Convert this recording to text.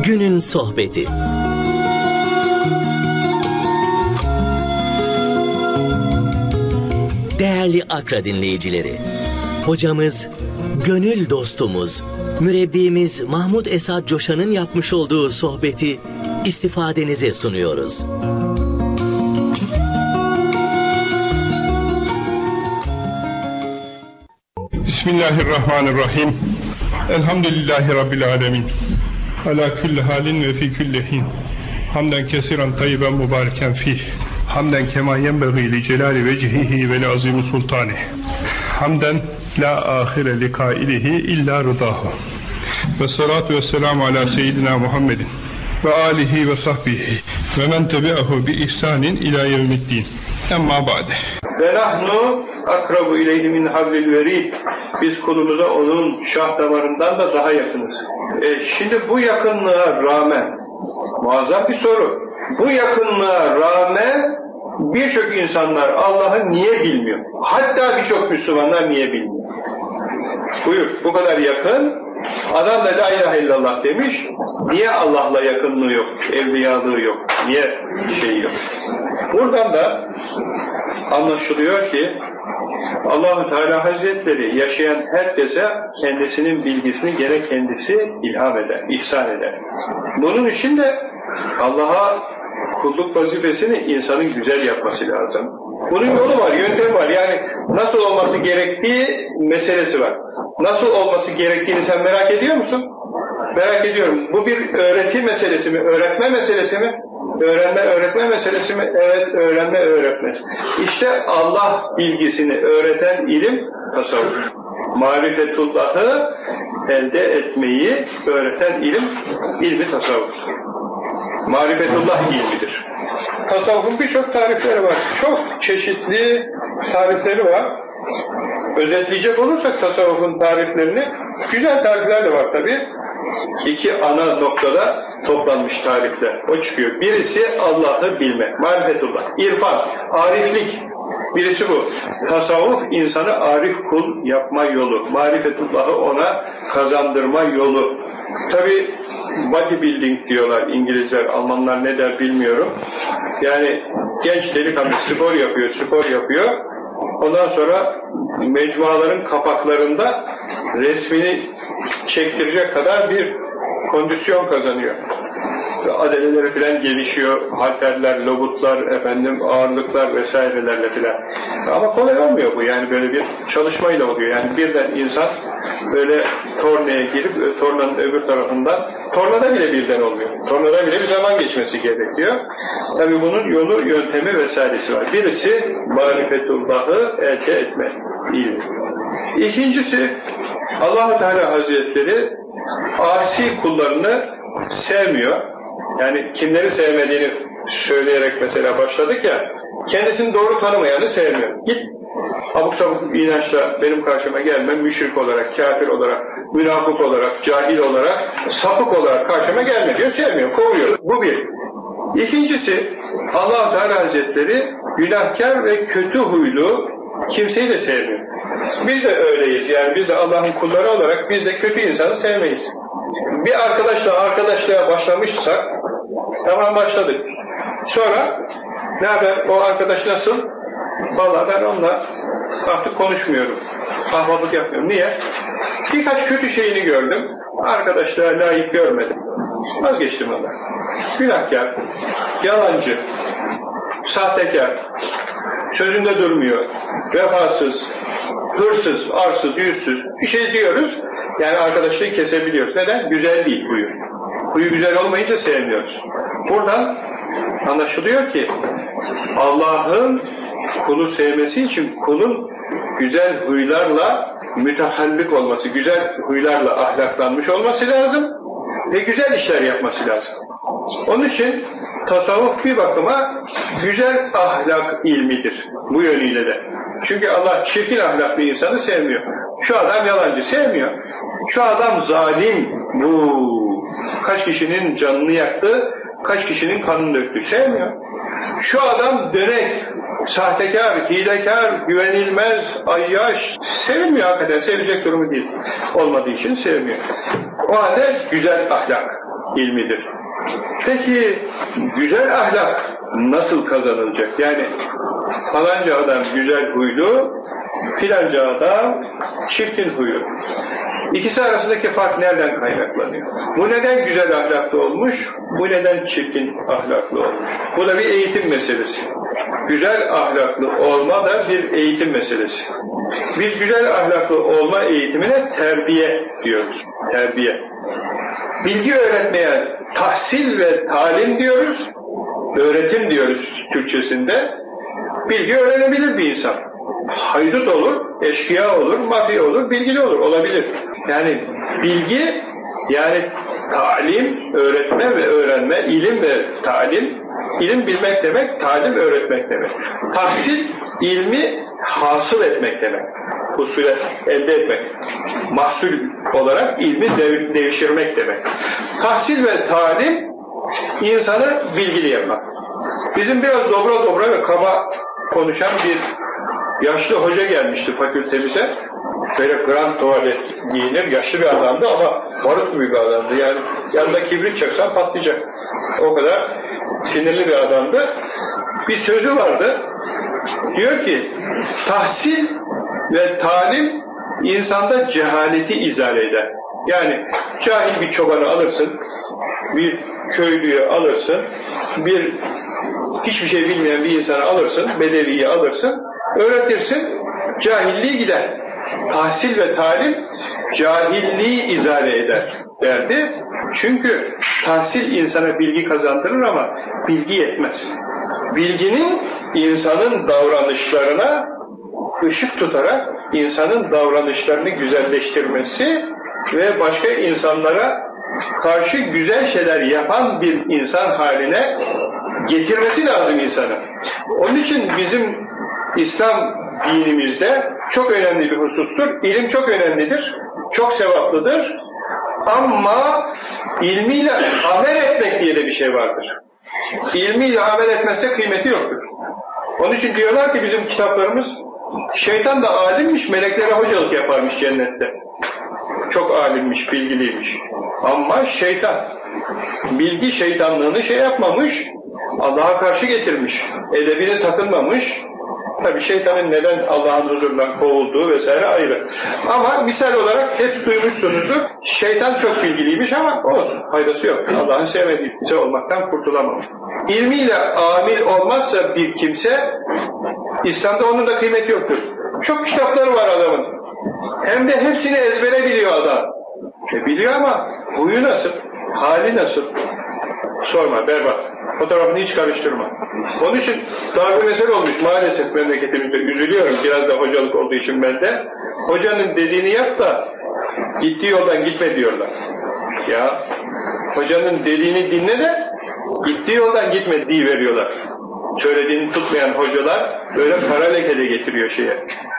Günün sohbeti. Değerli Akra dinleyicileri, hocamız, gönül dostumuz, mürebbimiz Mahmud Esad Coşan'ın yapmış olduğu sohbeti istifadenize sunuyoruz. Bismillahirrahmanirrahim. Elhamdülillahi Rabbil alemin. Ala kulli halin ve fi kulli hin. Hamden kesiren tayyiben mübareken fih. Hamden kema yenbeği li celali vecihihi ve li azimi sultani. Hamden la ahire li kailihi illa rıdahu. Ve salatu ve selamu ala seyyidina Muhammedin ve alihi ve sahbihi ve men tebi'ahu bi ihsanin ila yevmiddin. Emma ba'de. Ve nahnu akrabu ileyhi min hablil verid. Biz kulumuza onun şah damarından da daha yakınız. Şimdi bu yakınlığa rağmen, muazzam bir soru. Bu yakınlığa rağmen birçok insanlar Allah'ı niye bilmiyor? Hatta birçok Müslümanlar niye bilmiyor? Buyur, bu kadar yakın, adam da la ilahe illallah demiş, niye Allah'la yakınlığı yok, evliyalığı yok, niye şeyi yok? Buradan da anlaşılıyor ki Allah-u Teala Hazretleri yaşayan herkese kendisinin bilgisini gene kendisi ilham eder, ihsan eder. Bunun için de Allah'a kulluk vazifesini insanın güzel yapması lazım. Bunun yolu var, yöntemi var. Yani nasıl olması gerektiği meselesi var. Nasıl olması gerektiğini sen merak ediyor musun? Merak ediyorum. Bu bir öğreti meselesi mi, öğretme meselesi mi? Öğrenme, öğretme meselesi mi? Evet, öğrenme, öğretme. İşte Allah bilgisini öğreten ilim tasavvuf. Marifetullah'ı elde etmeyi öğreten ilim, ilmi tasavvuf. Marifetullah ilmidir. Tasavvufun birçok tarifleri var. Çok çeşitli tarifleri var. Özetleyecek olursak tasavvufun tariflerini, güzel tarifler de var tabi. İki ana noktada toplanmış tarifler. O çıkıyor. Birisi Allah'ı bilmek, marifetullah. İrfan, ariflik. Birisi bu. Tasavvuf insanı arif kul yapma yolu. Marifetullah'ı ona kazandırma yolu. Tabi bodybuilding diyorlar İngilizler, Almanlar ne der bilmiyorum. Yani genç delikanlı spor yapıyor. Ondan sonra mecmuaların kapaklarında resmini çektirecek kadar bir kondisyon kazanıyor. Adeleleri filan gelişiyor, halterler, lobutlar, ağırlıklar vesairelerle filan. Ama kolay olmuyor bu, yani böyle bir çalışmayla oluyor. Yani birden insan böyle tornaya girip tornanın öbür tarafından, tornada bile birden olmuyor. Tornada bile bir zaman geçmesi gerekiyor. Tabii bunun yolu, yöntemi vesairesi var. Birisi marifetullah'ı elde etme ilmi. İkincisi Allah-u Teala Hazretleri asi kullarını sevmiyor. Yani kimleri sevmediğini söyleyerek mesela başladık ya, kendisini doğru tanımayanı sevmiyor. Git abuk sabuk inançla benim karşıma gelme, müşrik olarak, kafir olarak, münafık olarak, cahil olarak, sapık olarak karşıma gelme diyor, sevmiyor, kovuyor. Bu bir. İkincisi, Allah-u Teala Hazretleri günahkar ve kötü huylu kimseyi de sevmiyor. Biz de öyleyiz, yani biz de Allah'ın kulları olarak biz de kötü insanı sevmeyiz. Bir arkadaşlığa başlamışsak, tamam başladık. Sonra ne haber, o arkadaş nasıl? Vallahi ben onunla artık konuşmuyorum. Ahbaplık yapmıyorum. Niye? Birkaç kötü şeyini gördüm. Arkadaşlığa layık görmedim. Vazgeçtim ondan. Günahkar, yalancı, sahtekar, sözünde durmuyor, vefasız, hırsız, arsız, yüzsüz bir şey diyoruz. Yani arkadaşlığı kesebiliyoruz. Neden? Güzel değil huyu. Huyu güzel olmayınca sevmiyoruz. Buradan anlaşılıyor ki Allah'ın kulu sevmesi için kulun güzel huylarla mütehallik olması, güzel huylarla ahlaklanmış olması lazım ve güzel işler yapması lazım. Onun için tasavvuf bir bakıma güzel ahlak ilmidir bu yönüyle de. Çünkü Allah çirkin ahlaklı insanı sevmiyor. Şu adam yalancı sevmiyor. Şu adam zalim, kaç kişinin canını yaktı, kaç kişinin kanını döktü, sevmiyor. Şu adam dönek, sahtekar, hilekar, güvenilmez, ayyaş, sevilmiyor hakikaten, sevecek durumu değil. Olmadığı için sevmiyor. O halde güzel ahlak. ilmidir. Peki güzel ahlak nasıl kazanılacak? Yani falanca adam güzel huylu, filanca adam çirkin huylu. İkisi arasındaki fark nereden kaynaklanıyor? Bu neden güzel ahlaklı olmuş, bu neden çirkin ahlaklı olmuş? Bu da bir eğitim meselesi. Güzel ahlaklı olma da bir eğitim meselesi. Biz güzel ahlaklı olma eğitimine terbiye diyoruz. Terbiye. Bilgi öğretmeye tahsil ve talim diyoruz. Öğretim diyoruz Türkçesinde. Bilgi öğrenebilir bir insan. Haydut olur, eşkıya olur, mafya olur, bilgili olur, olabilir. Yani bilgi, yani talim, öğretme ve öğrenme, ilim ve talim, ilim bilmek demek, talim öğretmek demek. Tahsil, ilmi hasıl etmek demek. Husule elde etmek. Mahsul olarak ilmi devşirmek demek. Tahsil ve talim insanı bilgili yapmak. Bizim biraz dobra ve kaba konuşan bir yaşlı hoca gelmişti fakültemize. Böyle grand tuvalet giyinir, yaşlı bir adamdı ama barut gibi bir adamdı. Yani yanında kibrit çaksan patlayacak. O kadar sinirli bir adamdı. Bir sözü vardı. Diyor ki, tahsil ve talim insanda cehaleti izale eder. Yani cahil bir çobanı alırsın, bir köylüyü alırsın, bir hiçbir şey bilmeyen bir insanı alırsın, bedeviyi alırsın, öğretirsin, cahilliği gider. Tahsil ve talim cahilliği izale eder derdi. Çünkü tahsil insana bilgi kazandırır ama bilgi yetmez. Bilginin insanın davranışlarına ışık tutarak insanın davranışlarını güzelleştirmesi ve başka insanlara karşı güzel şeyler yapan bir insan haline getirmesi lazım insanı. Onun için bizim İslam dinimizde çok önemli bir husustur. İlim çok önemlidir, çok sevaplıdır. Ama ilmiyle amel etmek diye de bir şey vardır. İlmiyle amel etmezse kıymeti yoktur. Onun için diyorlar ki bizim kitaplarımız, şeytan da alimmiş, meleklere hocalık yaparmış cennette. Çok alimmiş, bilgiliymiş. Ama şeytan, bilgi şeytanlığını şey yapmamış, Allah'a karşı getirmiş, edebine takılmamış. Tabii şeytanın neden Allah'ın huzurundan kovulduğu vesaire ayrı. Ama misal olarak hep duymuşsunuzdur, şeytan çok bilgiliymiş ama olsun, faydası yok. Allah'ın sevmediği kimse olmaktan kurtulamamış. İlmiyle amil olmazsa bir kimse, İslam'da onun da kıymeti yoktur. Çok kitapları var adamın. Hem de hepsini ezbere biliyor adam. Biliyor ama huyu nasıl, hali nasıl? Sorma, berbat. Fotoğrafını hiç karıştırma. Onun için darbe mesele olmuş maalesef memleketimizde. Üzülüyorum biraz da hocalık olduğu için ben de. Hocanın dediğini yap da gittiği yoldan gitme diyorlar. Ya hocanın dediğini dinle de gittiği yoldan gitme diye veriyorlar. Söylediğini tutmayan hocalar böyle kara leke de getiriyor şeye.